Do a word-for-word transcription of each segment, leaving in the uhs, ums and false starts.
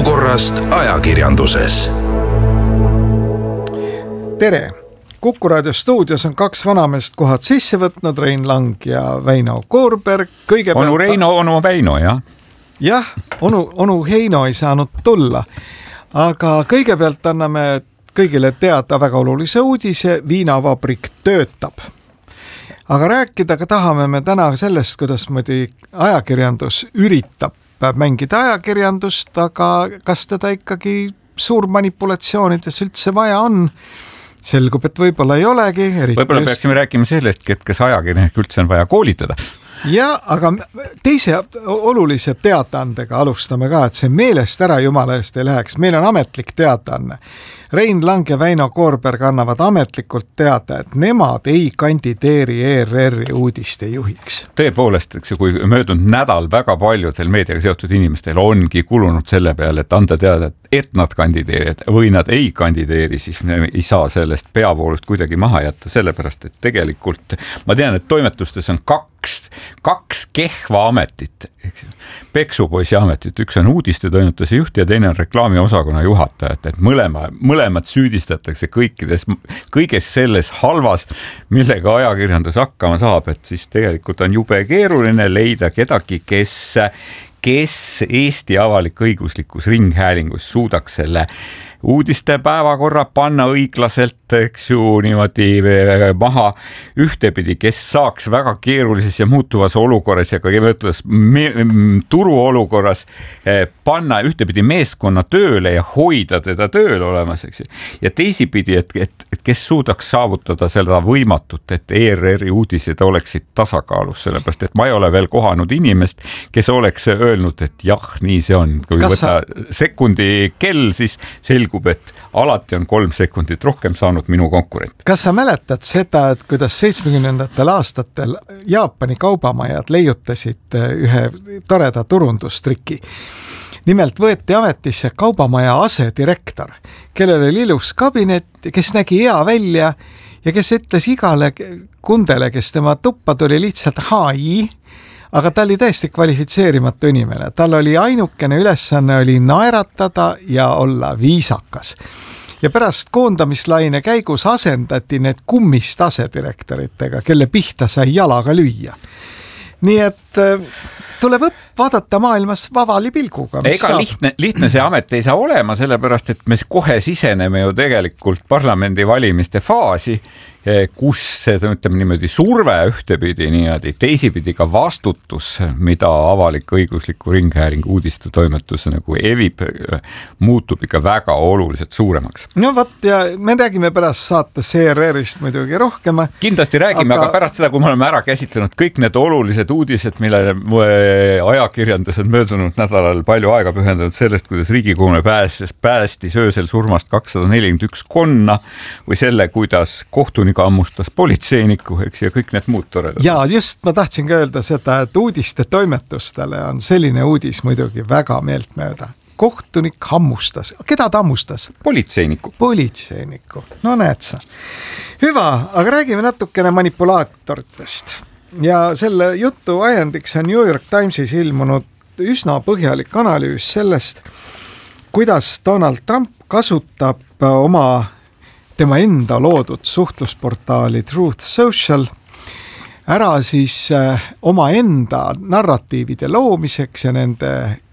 olukorrast ajakirjanduses. Tere! Kuku Raadio stuudios on kaks vanameest kohad sisse võtnud, Rein Lang ja Väino Koorberg. Kõigepealt... Onu Reino, onu Väino, jah? Jah, onu, onu Heino ei saanud tulla. Aga kõigepealt anname kõigile teada väga olulise uudise, viinavabrik töötab. Aga rääkida ka tahame me täna sellest, kuidas mõdi ajakirjandus üritab mängida ajakirjandust, aga kas teda ikkagi suur manipulatsioonides üldse vaja on? Selgub, et võib-olla ei olegi. Võib-olla just... peaksime rääkima sellest, et kas ajakirjanik üldse on vaja koolitada. Ja, aga teise olulise teataandega alustame ka, et see meelest ära jumala eest ei läheks. Meil on ametlik teataanne. Rein Lang ja Väino Koorberg annavad ametlikult teada, et nemad ei kandideeri E R R-i uudiste juhiks. Tõepoolest, eks, kui möödunud nädal väga paljudel meediaga seotud inimestel ongi kulunud selle peale, et anda teada, et nad kandideerivad või nad ei kandideeri, siis ei saa sellest peavoolust kuidagi maha jätta, sellepärast, et tegelikult ma tean, et toimetustes on kaks, kaks kehva ametit, eks, peksupoisi ametit, üks on uudistetoimetuse juht ja teine on reklaamiosakonna juhataja, et mõlema, mõlemad süüdistatakse kõikides, kõiges selles halvas, millega ajakirjandus hakkama saab, et siis tegelikult on jube keeruline leida kedagi, kes, kes Eesti avalik-õiguslikus ringhäälingus suudaks selle uudiste päevakorra panna õiglaselt, eks ju, niimoodi maha ühtepidi, kes saaks väga keerulises ja muutuvas olukorras ja ka me, turuolukorras panna ühtepidi meeskonna tööle ja hoida teda tööl olemas, eks ju. Ja teisipidi, et, et, et kes suudaks saavutada seda võimatut, et E R R-i uudised oleksid tasakaalus, sellepärast, et ma ei ole veel kohanud inimest, kes oleks öelnud, et jah, nii see on. Kui kas võtta sa... sekundi kell, siis selgub, et alati on kolm sekundit rohkem saanud minu konkurent. Kas sa mäletad seda, et kuidas seitsmekümnendatel aastatel Jaapani kaubamajad leiutasid ühe toreda turundustriki? Nimelt võeti ametisse kaubamaja asedirektor, kellel oli ilus kabinet, kes nägi hea välja ja kes ütles igale kundele, kes tema tuppa tuli lihtsalt hai, aga ta oli täiesti kvalifitseerimata inimene. Tal oli ainukene ülesanne oli naeratada ja olla viisakas. Ja pärast koondamislaine käigus asendati need kummist asedirektoritega, kelle pihta sai jalaga lüüa. Nii et tuleb õpp vaadata maailmas vavali pilguga. Ega lihtne, lihtne see amet ei saa olema, sellepärast, et me kohe siseneme ju tegelikult parlamendi valimiste faasi, kus see, ütleme niimoodi, surve ühtepidi niimoodi, teisipidi ka vastutus, mida avalik õigusliku ringhäälingu uudistetoimetus nagu evib, muutub ikka väga oluliselt suuremaks. No võt, ja me räägime pärast saates E R R-ist muidugi rohkem. Kindlasti räägime, aga... aga pärast seda, kui me oleme ära käsitlenud kõik need olulised uudised, millele ajakirjandus on möödunud nädalal palju aega pühendanud sellest, kuidas Riigikogu päästis, päästis öösel surmast kakssada nelikümmend üks konna või selle, kuidas kohtunik ammustas politseiniku, eks, ja kõik need muud toredad. Ja just ma tahtsin ka öelda seda, et uudiste toimetustele on selline uudis muidugi väga meeltmööda. Kohtunik hammustas. Keda ta hammustas? Politseiniku. Politseiniku. No näed sa. Hüva, aga räägime natukene manipulaatoritest. Ja selle jutu ajendiks on New York Timesis ilmunud üsna põhjalik analüüs sellest, kuidas Donald Trump kasutab oma tema enda loodud suhtlusportaali Truth Social ära siis oma enda narratiivide loomiseks ja nende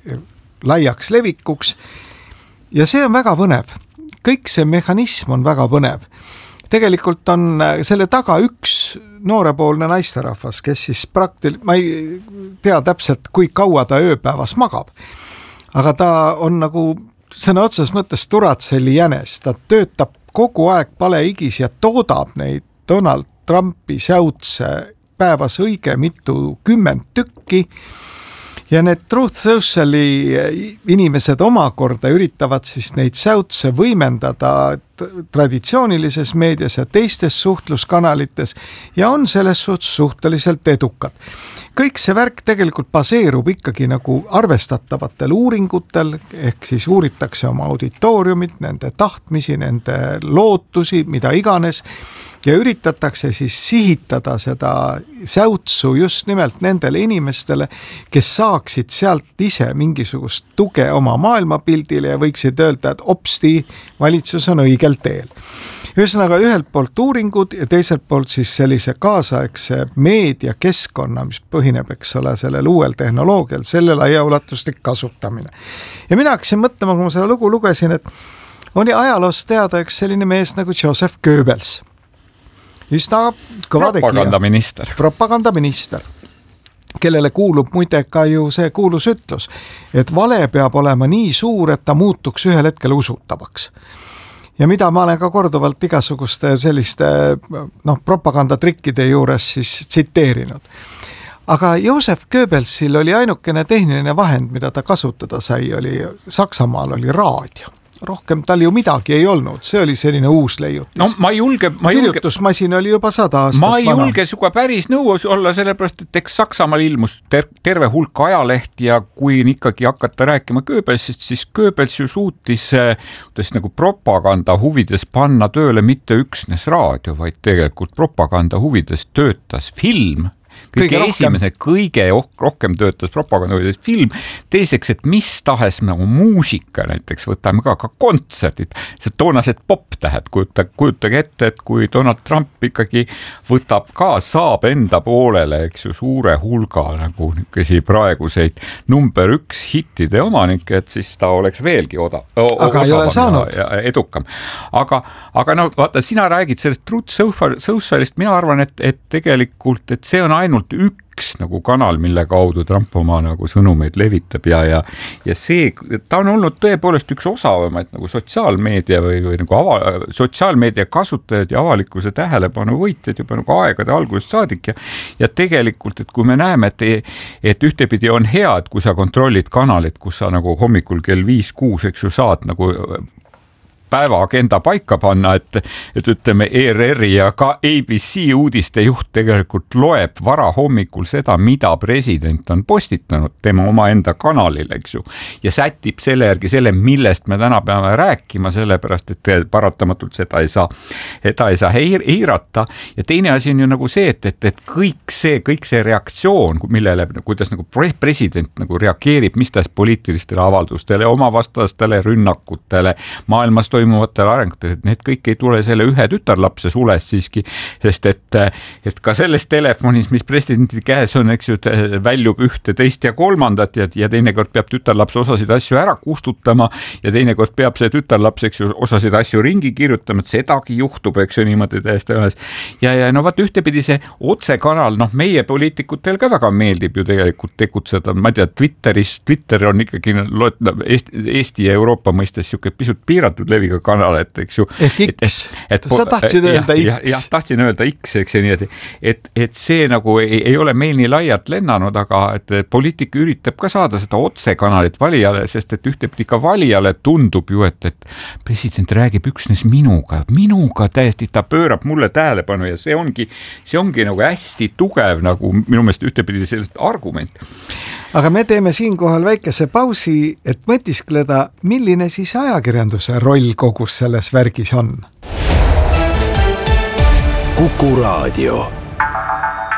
laiaks levikuks. Ja see on väga põnev. Kõik see mehhanism on väga põnev. Tegelikult on selle taga üks noorepoolne naisterahvas, kes siis praktil-, ma ei tea täpselt, kui kaua ta ööpäevas magab. Aga ta on nagu sõna otsas mõttes turatselli jänes. Ta töötab kogu aeg paleigis ja toodab neid Donald Trumpi säutse päevas õige mitu kümmend tükki. Ja need Truth Sociali inimesed omakorda üritavad siis neid säutse võimendada traditsioonilises meedias ja teistes suhtluskanalites ja on selles suhtes suhteliselt edukad. Kõik see värk tegelikult baseerub ikkagi nagu arvestatavatel uuringutel, ehk siis uuritakse oma auditooriumit, nende tahtmisi, nende lootusi, mida iganes, ja üritatakse siis sihitada seda säutsu just nimelt nendele inimestele, kes saaksid sealt ise mingisugust tuge oma maailmapildile ja võiksid öelda, et opsti, valitsus on õigel teel. Ühesõnaga ühelt poolt uuringud ja teiselt poolt siis sellise kaasaegse meediakeskkonna, mis põhineb, eks ole, sellel uuel tehnoloogial, selle laiaulatuslik kasutamine. Ja mina hakkasin mõtlema, kui ma selle lugu lugesin, et oli ajaloost teada üks selline mees nagu Joseph Goebbels. Üsna kõva tegija. Propagandaminister. Propagandaminister, kellele kuulub muide ka ju see kuulus ütlus, et vale peab olema nii suur, et ta muutuks ühel hetkel usutavaks. Ja mida ma olen ka korduvalt igasuguste selliste noh, propagandatrikkide juures siis tsiteerinud. Aga Joseph Goebbelsil oli ainukene tehniline vahend, mida ta kasutada sai, oli Saksamaal oli raadio. Rohkem tal ju midagi ei olnud, see oli selline uus leiutis. No ma ei julge... Ma kirjutusmasin oli juba sada aastat ma ei vana. julge suga päris nõus olla, sellepärast, et eks Saksamaal ilmus ter- terve hulk ajalehti ja kui ikkagi hakata rääkima Goebbelsist, siis Goebbels ju suutis tõesti nagu propaganda huvides panna tööle mitte üksnes raadio, vaid tegelikult propaganda huvides töötas film. Kõige, kõige esimese, kõige rohkem töötas propagandahuvides film. Teiseks, et mis tahes nagu muusika, näiteks võtame ka, ka kontserdid, see toonased pop-tähed, kujuta, kujutage ette, et kui Donald Trump ikkagi võtab ka, saab enda poolele, eks ju, suure hulga nagu kõsi praeguseid number üks hittide omanikke, et siis ta oleks veelgi oda, o, aga ei ole saanud. Ja, ja edukam. Aga, aga no vaata, sina räägid sellest Truth Socialist, mina arvan, et, et tegelikult, et see on ainult üks nagu kanal, mille kaudu Trump oma nagu sõnumeid levitab ja, ja, ja see, ta on olnud tõepoolest üks osavamaid nagu sotsiaalmeedia või, või nagu ava, sotsiaalmeedia kasutajad ja avalikkuse tähelepanu võitjad juba nagu aegade algusest saadik ja, ja tegelikult, et kui me näeme, et, et ühtepidi on hea, et kui sa kontrollid kanalit, kus sa nagu hommikul kell viis kuus, eks ju, saad nagu päeva agenda paika panna, et, et ütleme E R R ja ka A B C uudiste juht tegelikult loeb vara hommikul seda, mida president on postitanud tema oma enda kanalile, eks ju, ja sätib selle järgi selle, millest me täna peame rääkima, sellepärast, et paratamatult seda ei saa, seda ei saa eirata. Ja teine asi on ju nagu see, et, et, et kõik see, kõik see reaktsioon, millele, kuidas nagu president nagu reageerib, mis tahes poliitilistele avaldustele, oma vastastele rünnakutele, maailmas toimuvatele arengutele, et need kõik ei tule selle ühe tütarlapse sules siiski, sest et, et ka selles telefonis, mis presidendi käes on, eks ju, väljub ühte, teist ja kolmandat ja, ja teinekord peab tütarlaps osasid asju ära kustutama ja teinekord peab see tütarlaps, eks ju, osasid asju ringi kirjutama, et sedagi juhtub, eks ju, niimoodi täiesti ühes. Ja, ja no vaat ühtepidi see otsekanal, noh, meie poliitikutel ka väga meeldib ju tegelikult tegutseda, ma ei tea, Twitteris, Twitter on ikkagi Eesti, Eesti ja Euroopa mõistes siuke pisut piiratud levi kanal, et eks ju. Ehk X. Et, et, sa tahtsid ja, öelda X. Ja, ja tahtsin öelda X, eks ja nii, et, et, et see nagu ei, ei ole meil nii laialt lennanud, aga et poliitik üritab ka saada seda otsekanalit valijale, sest et ühtepidi ka valijale tundub ju, et, et president räägib üksnes minuga, minuga täiesti, ta pöörab mulle tähelepanu ja see ongi, see ongi nagu hästi tugev nagu minu meelest ühtepidi sellist argument. Aga me teeme siinkohal väikese pausi, et mõtiskleda, milline siis ajakirjanduse roll kogus selles värgis on. Kuku Raadio.